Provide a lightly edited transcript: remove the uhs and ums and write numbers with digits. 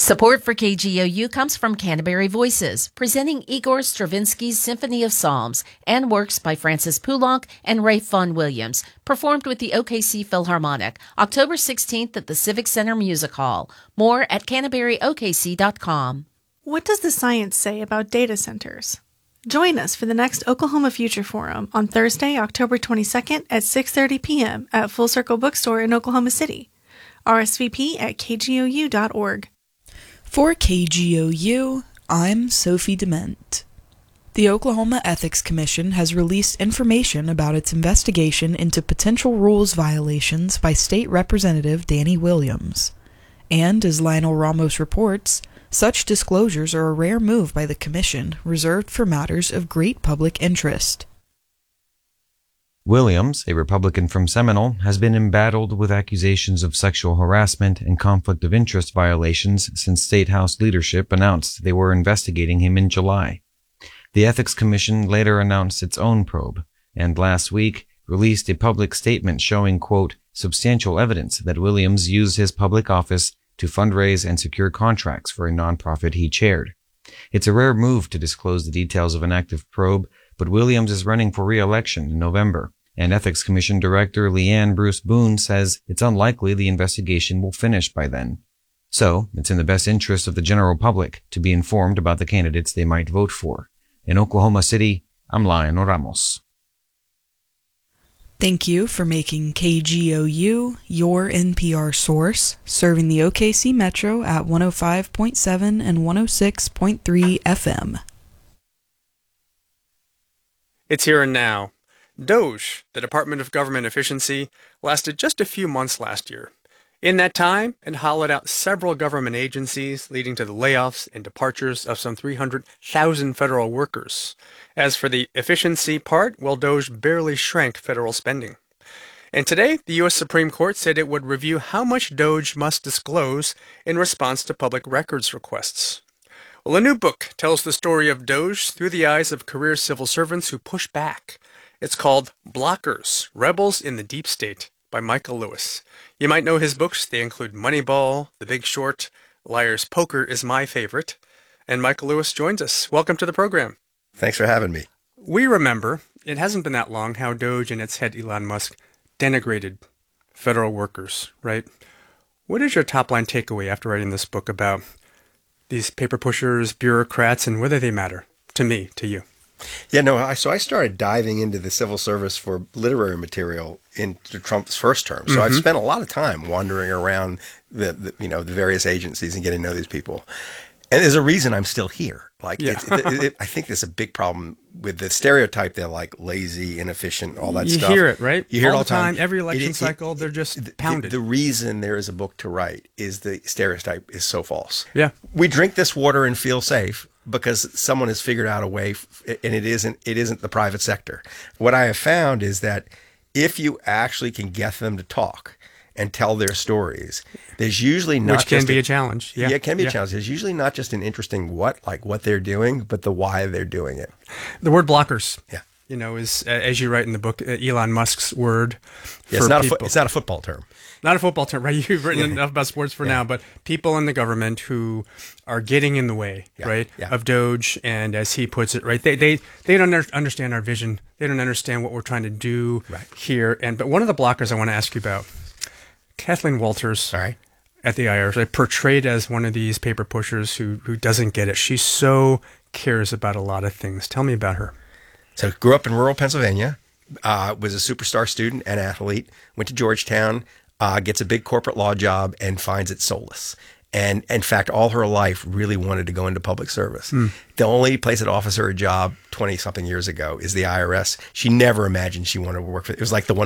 Support for KGOU comes from Canterbury Voices, presenting Igor Stravinsky's Symphony of Psalms and works by Francis Poulenc and Ralph Vaughan Williams, performed with the OKC Philharmonic, October 16th at the Civic Center Music Hall. More at CanterburyOKC.com. What does the science say about data centers? Join us for the next Oklahoma Future Forum on Thursday, October 22nd at 6:30 p.m. at Full Circle Bookstore in Oklahoma City. RSVP at kgou.org. For KGOU, I'm Sophie Dement. The Oklahoma Ethics Commission has released information about its investigation into potential rules violations by State Representative Danny Williams. And, as Lionel Ramos reports, such disclosures are a rare move by the Commission, reserved for matters of great public interest. Williams, a Republican from Seminole, has been embattled with accusations of sexual harassment and conflict of interest violations since State House leadership announced they were investigating him in July. The Ethics Commission later announced its own probe, and last week released a public statement showing, quote, substantial evidence that Williams used his public office to fundraise and secure contracts for a nonprofit he chaired. It's a rare move to disclose the details of an active probe, but Williams is running for re-election in November, and Ethics Commission Director Leanne Bruce Boone says it's unlikely the investigation will finish by then. So, it's in the best interest of the general public to be informed about the candidates they might vote for. In Oklahoma City, I'm Lionel Ramos. Thank you for making KGOU your NPR source, serving the OKC Metro at 105.7 and 106.3 FM. It's here and now. DOGE, the Department of Government Efficiency, lasted just a few months last year. In that time, it hollowed out several government agencies, leading to the layoffs and departures of some 300,000 federal workers. As for the efficiency part, well, DOGE barely shrank federal spending. And today, the U.S. Supreme Court said it would review how much DOGE must disclose in response to public records requests. Well, a new book tells the story of DOGE through the eyes of career civil servants who push back. It's called Blockers, Rebels in the Deep State by Michael Lewis. You might know his books. They include Moneyball, The Big Short, Liar's Poker is my favorite. And Michael Lewis joins us. Welcome to the program. Thanks for having me. We remember, it hasn't been that long, how DOGE and its head Elon Musk denigrated federal workers, right? What is your top-line takeaway after writing this book about these paper pushers, bureaucrats, and whether they matter to me, to you? Yeah, no, so I started diving into the civil service for literary material into Trump's first term. So I've spent a lot of time wandering around the various agencies and getting to know these people. And there's a reason I'm still here. Like, yeah. I think there's a big problem with the stereotype. They're like lazy, inefficient, all that stuff. You hear it, right? You hear it all the time. Every election cycle, they're just pounded. The reason there is a book to write is the stereotype is so false. Yeah. We drink this water and feel safe because someone has figured out a way, and it isn't the private sector. What I have found is that if you actually can get them to talk and tell their stories, there's usually not which can be a challenge. Yeah, it can be a challenge. There's usually not just an interesting what they're doing, but the why they're doing it. The word blockers, yeah, is, as you write in the book, Elon Musk's word. Yeah, it's not a football term. Not a football term, right? You've written enough about sports for now, but people in the government who are getting in the way, right, of DOGE, and as he puts it, right, they don't understand our vision. They don't understand what we're trying to do here. But one of the blockers I want to ask you about, Kathleen Walters, at the IRS, portrayed as one of these paper pushers who doesn't get it. She so cares about a lot of things. Tell me about her. So grew up in rural Pennsylvania, was a superstar student and athlete, went to Georgetown, gets a big corporate law job and finds it soulless. And in fact, all her life really wanted to go into public service. The only place that offers her a job 20-something years ago is the IRS. She never imagined she wanted to work for it. It was like the one